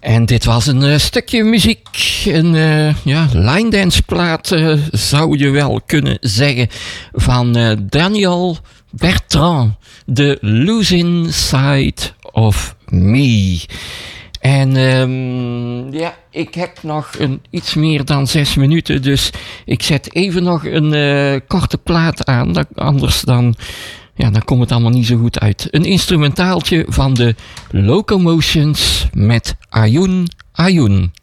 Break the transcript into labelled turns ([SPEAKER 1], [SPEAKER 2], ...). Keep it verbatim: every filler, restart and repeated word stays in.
[SPEAKER 1] En dit was een uh, stukje muziek, een uh, ja, line dance plaat uh, zou je wel kunnen zeggen, van uh, Daniel Bertrand, The Losing Side of Me. En um, ja, ik heb nog een, iets meer dan zes minuten, dus ik zet even nog een uh, korte plaat aan, dat, anders dan... Ja, dan komt het allemaal niet zo goed uit. Een instrumentaaltje van de Locomotions met Ayun Ayun.